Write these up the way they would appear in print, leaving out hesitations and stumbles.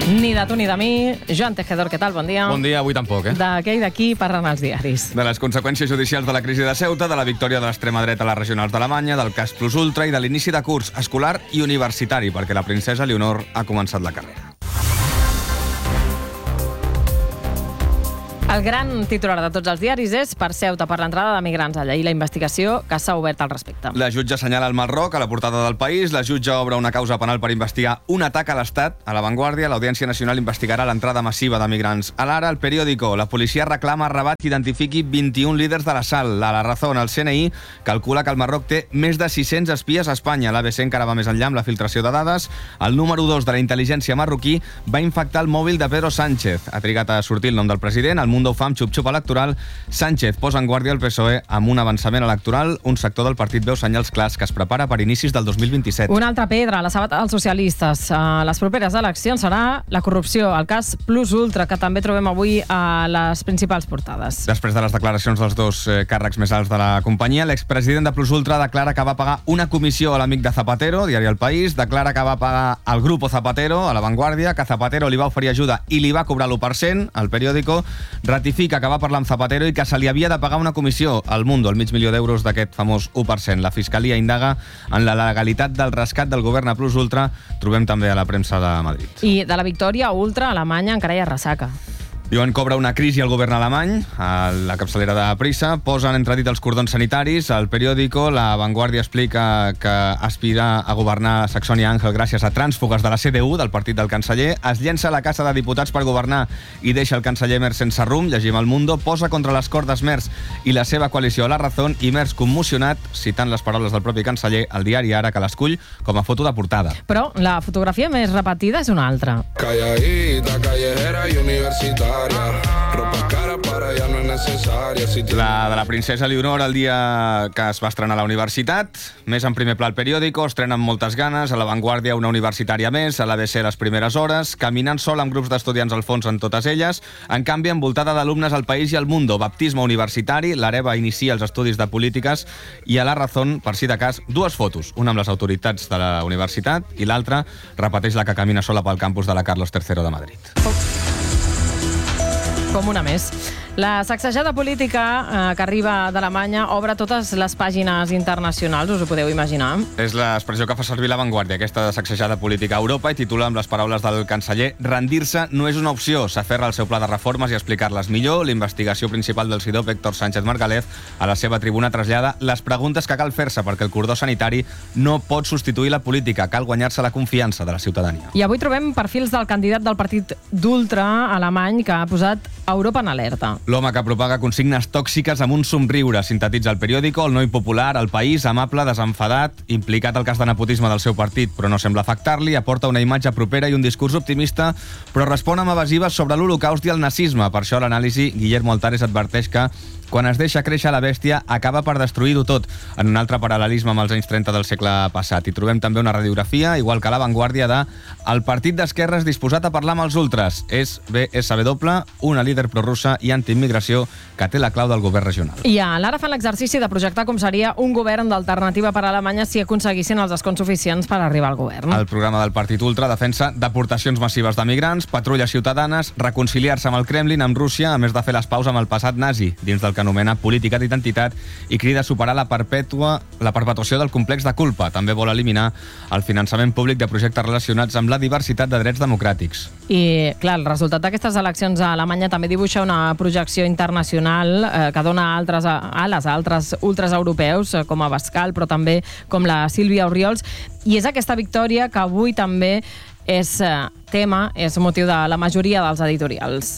Ni de tu ni de mi. Joan Tejedor, què tal? Bon dia. Bon dia, avui tampoc, De què i d'aquí parlen els diaris. De les conseqüències judicials de la crisi de Ceuta, de la victòria de l'extrema dreta a les regionals d'Alemanya, del cas Plus Ultra i de l'inici de curs escolar i universitari, perquè la princesa Leonor ha començat la carrera. El gran titular de tots els diaris és per Ceuta, per l'entrada de migrants allà i la investigació que s'ha obert al respecte. La jutge assenyala el Marroc a la portada del País. La jutge obre una causa penal per investigar un atac a l'Estat. A La Vanguardia, l'Audiència Nacional investigarà l'entrada massiva de migrants. A l'Ara, El Periódico, la policia reclama Rabat que identifiqui 21 líders de l'assalt. A La Razón, el CNI calcula que el Marroc té més de 600 espies a Espanya. L'ABC encara va més enllà amb la filtració de dades. El número 2 de la intel·ligència marroquí va infectar el mòbil de Pedro Sánchez. Ha trigat a sortir el nom del president. El Mundo ho fa amb xup-xup electoral. Sánchez posa en guàrdia el PSOE amb un avançament electoral. Un sector del partit veu senyals clars que es prepara per inicis del 2027. Una altra pedra a la sabata dels socialistes. Les properes eleccions serà la corrupció, el cas Plus Ultra, que també trobem avui a les principals portades. Després de les declaracions dels dos càrrecs més alts de la companyia, l'expresident de Plus Ultra declara que va pagar una comissió a l'amic de Zapatero, diari El País, declara que va pagar al Grupo Zapatero, a La Vanguardia, que Zapatero li va oferir ajuda i li va cobrar l'1%, al Periódico, ratifica que va parlar amb Zapatero i que se li havia de pagar una comissió al Mundo, el $500.000 d'aquest famós 1%. La Fiscalia indaga en la legalitat del rescat del govern a Plus Ultra, trobem també a la premsa de Madrid. I de la victòria ultra, Alemanya encara hi ha ressaca. Diuen que obre una crisi al govern alemany, a la capçalera de Prisa, posen entredit els cordons sanitaris, al Periódico, La Vanguardia explica que aspira a governar Saxònia-Àngel gràcies a trànsfugues de la CDU, del partit del canceller, es llença a la Casa de Diputats per governar i deixa el canceller Merz sense rumb, llegim El Mundo, posa contra les cordes Merz i la seva coalició a La Razón, i Merz commocionat, citant les paraules del propi canceller, el diari Ara, que l'escull com a foto de portada. Però la fotografia més repetida és una altra. Calladita, callejera i universitària. Ropa cara para ya no es necesaria. La de la princesa Leonor el dia que es va estrenar a la universitat. Més en primer pla El Periódico, estrena amb moltes ganes. A La Vanguardia una universitària més, a l'ABC les primeres hores, caminant sola amb grups d'estudiants al fons en totes elles. En canvi, envoltada d'alumnes al País i al Mundo. Baptisme universitari, l'Areva inicia els estudis de polítiques i a La Razón, per si de cas, dues fotos. Una amb les autoritats de la universitat i l'altra repeteix la que camina sola pel campus de la Carlos III de Madrid. Com una més. La sacsejada política que arriba d'Alemanya obre totes les pàgines internacionals, us ho podeu imaginar? És l'expressió que fa servir La Vanguardia, aquesta de sacsejada política a Europa, i titula amb les paraules del canceller: rendir-se no és una opció, s'aferra al seu pla de reformes i explicar-les millor. L'investigació principal del CIDOP, Héctor Sánchez Margalef, a la seva tribuna trasllada les preguntes que cal fer-se perquè el cordó sanitari no pot substituir la política, cal guanyar-se la confiança de la ciutadania. I avui trobem perfils del candidat del partit d'ultra alemany que ha posat Europa en alerta. L'home que propaga consignes tòxiques amb un somriure, sintetitza El Periódico, el noi popular, El País, amable, desenfadat, implicat al cas de nepotisme del seu partit, però no sembla afectar-li, aporta una imatge propera i un discurs optimista, però respon amb evasives sobre l'Holocaust i el nazisme. Per això l'anàlisi, Guillermo Altares adverteix que quan es deixa créixer la bèstia, acaba per destruir-ho tot, en un altre paral·lelisme amb els anys 30 del segle passat. I trobem també una radiografia, igual que La Vanguardia, de el partit d'esquerres disposat a parlar amb els ultras. És BSW, una líder prorussa i antiimmigració que té la clau del govern regional. I a l'Ara fan l'exercici de projectar com seria un govern d'alternativa per a Alemanya si aconseguissin els escons suficients per arribar al govern. El programa del partit ultra defensa deportacions massives de migrants, patrulles ciutadanes, reconciliar-se amb el Kremlin, amb Rússia, a més de fer les paus amb el passat nazi, dins del que anomena política d'identitat, i crida a superar la perpetuació del complex de culpa. També vol eliminar el finançament públic de projectes relacionats amb la diversitat de drets democràtics. I, clar, el resultat d'aquestes eleccions a Alemanya també dibuixa una projecció internacional que dona ales a altres ultres europeus, com Abascal, però també com la Sílvia Orriols, i és aquesta victòria que avui també és tema, és motiu de la majoria dels editorials.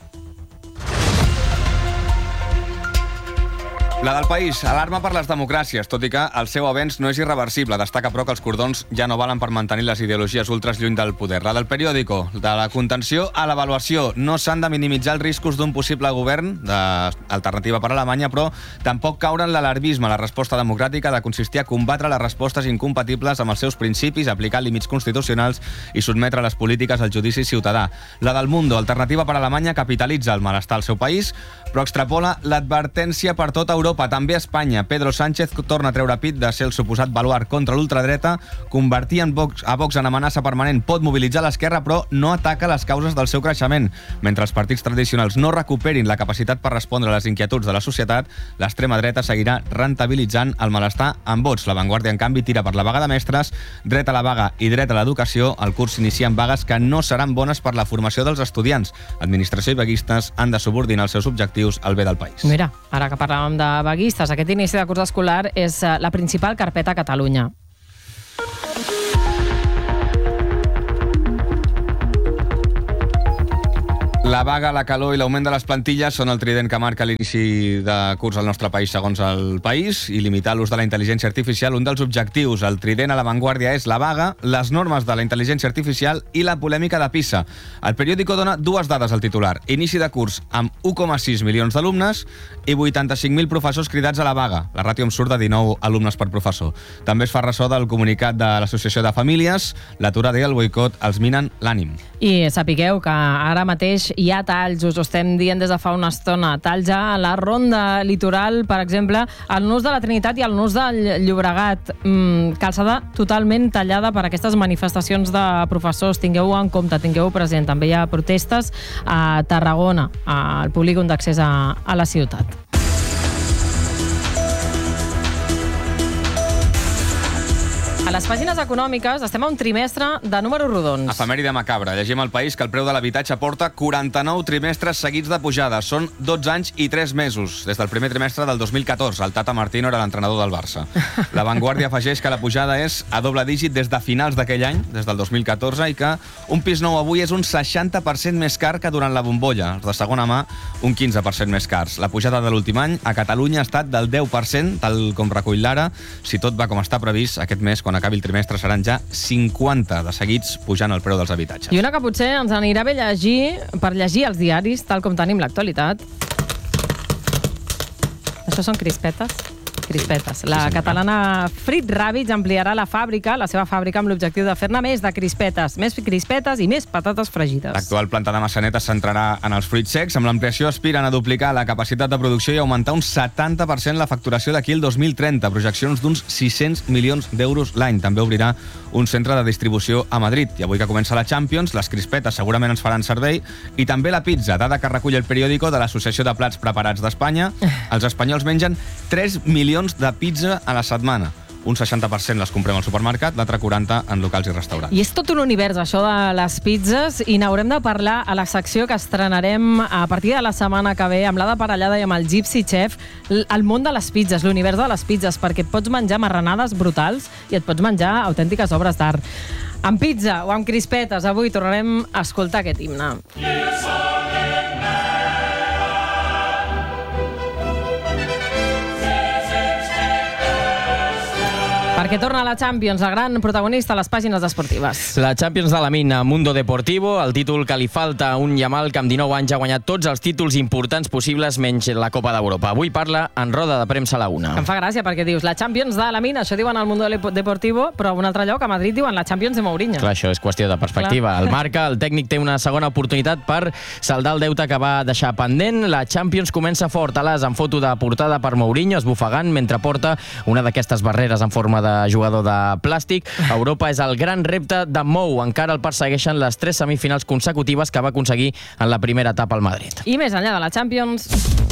La del País, alarma per les democràcies, tot i que el seu avenç no és irreversible. Destaca, però, que els cordons ja no valen per mantenir les ideologies ultres lluny del poder. La del Periódico, de la contenció a l'avaluació. No s'han de minimitzar els riscos d'un possible govern d'alternativa per a Alemanya, però tampoc caure en l'alarmisme. La resposta democràtica ha de consistir a combatre les respostes incompatibles amb els seus principis, aplicar límits constitucionals i sotmetre les polítiques al judici ciutadà. La del Mundo, alternativa per a Alemanya, capitalitza el malestar al seu país, però extrapola l'advertència per tota Europa Europa, també a Espanya. Pedro Sánchez torna a treure pit de ser el suposat baluard contra l'ultradreta, convertir a Vox en amenaça permanent pot mobilitzar l'esquerra, però no ataca les causes del seu creixement. Mentre els partits tradicionals no recuperin la capacitat per respondre a les inquietuds de la societat, l'extrema dreta seguirà rentabilitzant el malestar amb vots. La Vanguardia, en canvi, tira per la vaga de mestres, dret a la vaga i dret a l'educació. El curs s'inicia amb vagues que no seran bones per la formació dels estudiants. Administració i vaguistes han de subordinar els seus objectius al bé del país. Mira, ara que parlàvem de vaguistes, aquest inici de curs escolar és la principal carpeta a Catalunya. La vaga, la calor i l'augment de les plantilles són el trident que marca l'inici de curs al nostre país segons el país, i limitar l'ús de la intel·ligència artificial, un dels objectius. El trident a La Vanguardia és la vaga, les normes de la intel·ligència artificial i la polèmica de PISA. El periòdico dona dues dades al titular. Inici de curs amb 1,6 milions d'alumnes i 85.000 professors cridats a la vaga. La ràtio em surt de 19 alumnes per professor. També es fa ressò del comunicat de l'Associació de Famílies. L'aturada i el boicot els minen l'ànim. I sapigueu que ara mateix hi ha talls, us ho estem dient des de fa una estona, talls a la ronda litoral, per exemple, al nus de la Trinitat i al nus del Llobregat. Calçada totalment tallada per aquestes manifestacions de professors. Tingueu en compte, tingueu present. També hi ha protestes a Tarragona, al polígon d'accés a la ciutat. A les pàgines econòmiques estem a un trimestre de números rodons. Efemèride macabra. Llegim al País que el preu de l'habitatge porta 49 trimestres seguits de pujada. Són 12 anys i 3 mesos, des del primer trimestre del 2014. El Tata Martino era l'entrenador del Barça. La Vanguardia afegeix que la pujada és a doble dígit des de finals d'aquell any, des del 2014, i que un pis nou avui és un 60% més car que durant la bombolla. Els de segona mà, un 15% més cars. La pujada de l'últim any a Catalunya ha estat del 10%, tal com recull l'Ara. Si tot va com està previst, aquest mes, quan acabi el trimestre, seran ja 50 de seguits pujant el preu dels habitatges. I una que potser ens anirà bé llegir per llegir els diaris, tal com tenim l'actualitat. Això són crispetes? Crispetes. La catalana Frit Ràbits ampliarà la seva fàbrica amb l'objectiu de fer-ne més de crispetes. Més crispetes i més patates fregides. L'actual planta de Massanet es centrarà en els fruits secs. Amb l'ampliació aspiren a duplicar la capacitat de producció i augmentar un 70% la facturació d'aquí al 2030. Projeccions d'uns 600 milions d'euros l'any. També obrirà un centre de distribució a Madrid. I avui que comença la Champions, les crispetes segurament ens faran servei, i també la pizza, dada que recull el periòdico de l'Associació de Plats Preparats d'Espanya. Els espanyols mengen 3 milions de pizza a la setmana. Un 60% les comprem al supermercat, l'altre 40% en locals i restaurants. I és tot un univers, això de les pizzas, i n'haurem de parlar a la secció que estrenarem a partir de la setmana que ve, amb l'Ada Parellada i amb el Gypsy Chef, el món de les pizzas, l'univers de les pizzas, perquè et pots menjar marranades brutals i et pots menjar autèntiques obres d'art. Amb pizza o amb crispetes, avui tornarem a escoltar aquest himne. Perquè torna a la Champions, el gran protagonista a les pàgines esportives. La Champions de la Mina, Mundo Deportivo, el títol que li falta a un Yamal que amb 19 anys ha guanyat tots els títols importants possibles menys la Copa d'Europa. Avui parla en roda de premsa a la 1. Em fa gràcia perquè dius la Champions de la Mina, això diuen al Mundo Deportivo, però a un altre lloc, a Madrid, diuen la Champions de Mourinho. Clar, això és qüestió de perspectiva. El Marca, el tècnic, té una segona oportunitat per saldar el deute que va deixar pendent. La Champions comença fort a l'as amb foto de portada per Mourinho, esbufegant mentre porta una d'aquestes barreres en forma de jugador de plàstic. Europa és el gran repte de Mou. Encara el persegueixen les 3 semifinals consecutives que va aconseguir en la primera etapa al Madrid. I més enllà de la Champions,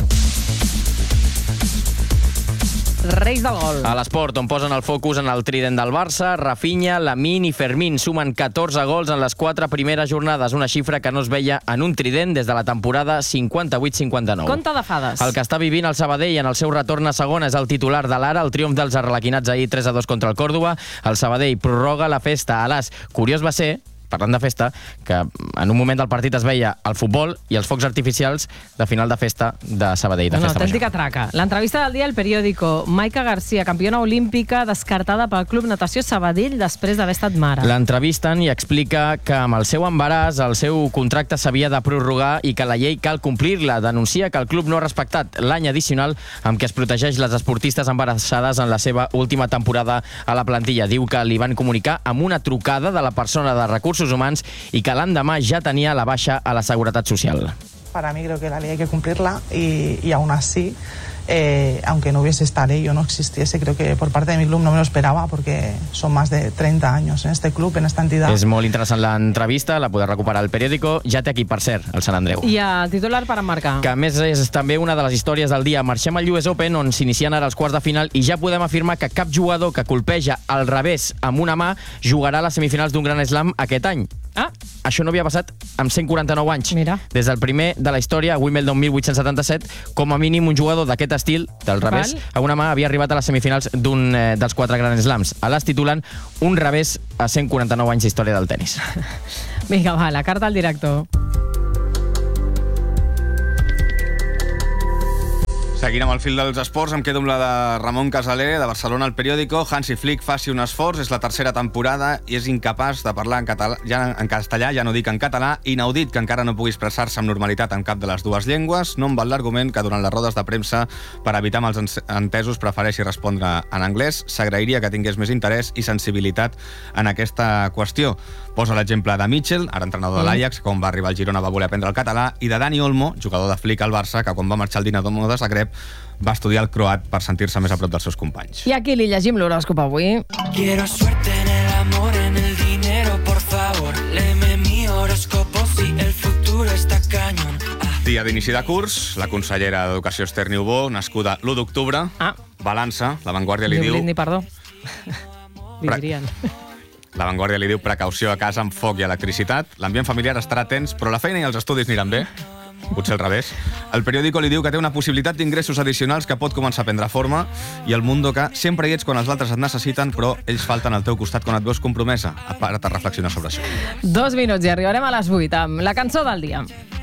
reis del gol. A l'esport, on posen el focus en el trident del Barça, Rafinha, Lamine i Fermín sumen 14 gols en les 4 primeres jornades, una xifra que no es veia en un trident des de la temporada 58-59. Conte de fades. El que està vivint el Sabadell en el seu retorn a segona és el titular de l'Ara, el triomf dels arlequinats ahir 3-2 contra el Còrdova. El Sabadell prorroga la festa a l'as. Curiós va ser, parlant de festa, que en un moment del partit es veia el futbol i els focs artificials de final de festa de Sabadell, de una festa autèntica major. traca. L'entrevista del dia al periòdico. Maica Garcia, campiona olímpica, descartada pel Club Natació Sabadell després d'haver estat mare. L'entrevisten i explica que amb el seu embaràs el seu contracte s'havia de prorrogar i que la llei cal complir-la. Denuncia que el club no ha respectat l'any addicional amb què es protegeix les esportistes embarassades en la seva última temporada a la plantilla. Diu que li van comunicar amb una trucada de la persona de recursos humans y que l'endemà ja tenia la baixa a la Seguretat Social. Para mí creo que la ley hay que cumplirla y aún así aunque no hubiese estar yo no existiese. Creo que por parte de mi club no me lo esperaba, porque son más de 30 años en este club, en esta entidad. És molt interessant l'entrevista, la podeu recuperar al periòdico. Ja té aquí, per cert, el Sant Andreu. I el titular per emmarcar. Que a més és també una de les històries del dia. Marxem al US Open, on s'inicien ara els quarts de final, i ja podem afirmar que cap jugador que colpeja al revés amb una mà jugarà a les semifinals d'un Grand Slam aquest any. Això no havia passat amb 149 anys. Mira. Des del primer de la història, Wimbledon 1877, com a mínim un jugador d'aquest estil, del revés, a una mà havia arribat a les semifinals d'un dels 4 Grand Slams. A l'As titulen un revés a 149 anys d'història del tennis. Vinga, va, la carta al director. Seguint amb el fil dels esports, em quedo amb la de Ramon Casaler, de Barcelona, al periòdico. Hansi Flick faci un esforç, és la tercera temporada i és incapaç de parlar en castellà, ja no dic en català. Inaudit que encara no pugui expressar-se amb normalitat en cap de les dues llengües. No em val l'argument que durant les rodes de premsa, per evitar mals entesos, prefereixi respondre en anglès. S'agrairia que tingués més interès i sensibilitat en aquesta qüestió. Posa l'exemple de Mitchell, ara entrenador de l'Ajax, que quan va arribar al Girona va voler aprendre el català, i de Dani Olmo, jugador de Flick al Barça, que quan va marxar al Dinamo de Zagreb va estudiar el croat per sentir-se més a prop dels seus companys. I aquí li llegim l'horòscop avui. Quiero suerte en el amor, en el dinero, por favor. Léeme mi horóscopo si el futuro está cañón. Dia d'inici de curs, la consellera d'Educació Esther Niubó, nascuda l'1 d'octubre, balança, La Vanguardia li diu... perdó. Li dirien. La Vanguardia li diu precaució a casa amb foc i electricitat. L'ambient familiar estarà tens, però la feina i els estudis aniran bé. Potser al revés. El periòdico li diu que té una possibilitat d'ingressos addicionals que pot començar a prendre forma, i el Mundo que sempre hi ets quan els altres et necessiten, però ells falten al teu costat quan et veus compromesa. A part, a reflexionar sobre això. 2 minuts i arribarem a les 8 amb la cançó del dia.